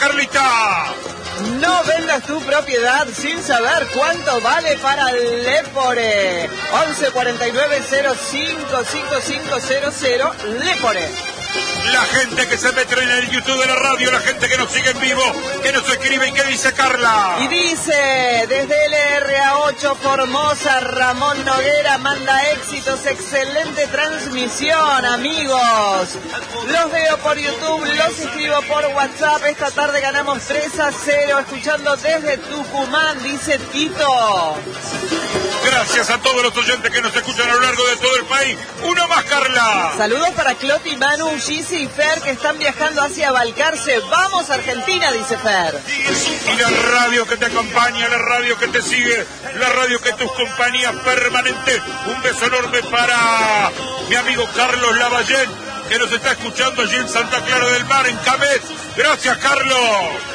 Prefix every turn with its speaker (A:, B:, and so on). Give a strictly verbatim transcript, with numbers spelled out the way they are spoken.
A: Carlita.
B: No vendas tu propiedad sin saber cuánto vale para Lepore. once cuarenta y nueve cero cinco cinco cinco cero cero Lepore.
A: La gente que se mete en el YouTube de la radio, la gente que nos sigue en vivo, que nos escribe y que dice Carla.
B: Y dice, desde L R A ocho Formosa, Ramón Noguera manda éxitos, excelente transmisión, amigos. Los veo por YouTube, los escribo por WhatsApp. Esta tarde ganamos tres a cero, escuchando desde Tucumán, dice Tito.
A: Gracias a todos los oyentes que nos escuchan a lo largo de todo el país. Uno más, Carla.
B: Saludos para Cloti, Manu, Gisi y Fer, que están viajando hacia Balcarce. ¡Vamos, Argentina!, dice Fer.
A: Y la radio que te acompaña, la radio que te sigue, la radio que es tu compañía permanente. Un beso enorme para mi amigo Carlos Lavallén, que nos está escuchando allí en Santa Clara del Mar, en Camés. Gracias, Carlos.